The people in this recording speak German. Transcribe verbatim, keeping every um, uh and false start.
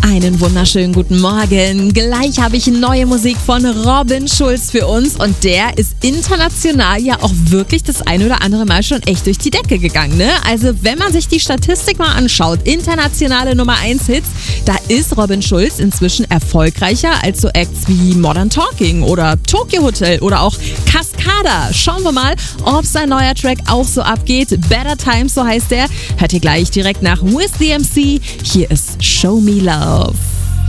Einen wunderschönen guten Morgen. Gleich habe ich neue Musik von Robin Schulz für uns und der ist international ja auch wirklich das ein oder andere Mal schon echt durch die Decke gegangen, ne? Also wenn man sich die Statistik mal anschaut, internationale Nummer eins Hits, da ist Robin Schulz inzwischen erfolgreicher als so Acts wie Modern Talking oder Tokyo Hotel oder auch Cascada. Schauen wir mal, ob sein neuer Track auch so abgeht. Better Times, so heißt der. Hört ihr gleich direkt nach With the M C. Hier ist Show Me Love.